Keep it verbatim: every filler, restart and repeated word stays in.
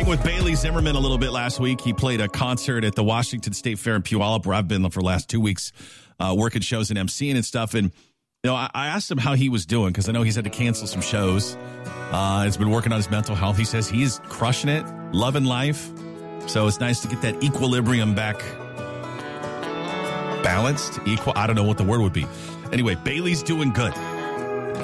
hang with Bailey Zimmerman a little bit last week. He played a concert at the Washington State Fair in Puyallup, where I've been for the last two weeks, uh, working shows and emceeing and stuff. And, you know, I, I asked him how he was doing because I know he's had to cancel some shows. Uh, he's been working on his mental health. He says he's crushing it, loving life. So it's nice to get that equilibrium back balanced, equal. I don't know what the word would be. Anyway, Bailey's doing good.